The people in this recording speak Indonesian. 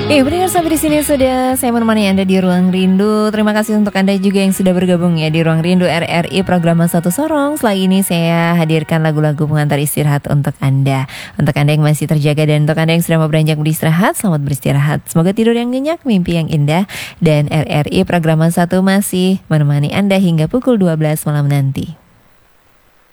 Benar sampai di sini sudah saya menemani Anda di Ruang Rindu. Terima kasih untuk Anda juga yang sudah bergabung ya di Ruang Rindu RRI program Satu Sorong. Setelah ini saya hadirkan lagu-lagu pengantar istirahat untuk Anda. Untuk Anda yang masih terjaga dan untuk Anda yang sudah mau beranjak beristirahat, selamat beristirahat. Semoga tidur yang nyenyak, mimpi yang indah. Dan RRI program Satu masih menemani Anda hingga pukul 12 malam nanti.